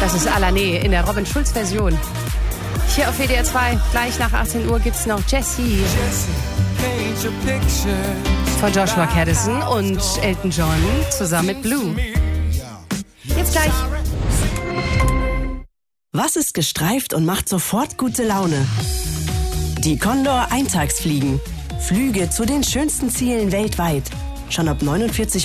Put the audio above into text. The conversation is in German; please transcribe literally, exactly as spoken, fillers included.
Das ist Alané in der Robin Schulz Version. Hier auf W D R zwei, gleich nach achtzehn Uhr gibt's noch Jessie von Joshua Caddison und Elton John zusammen mit Blue. Jetzt gleich. Was ist gestreift und macht sofort gute Laune? Die Condor Eintagsfliegen. Flüge zu den schönsten Zielen weltweit. Schon ab neunundvierzig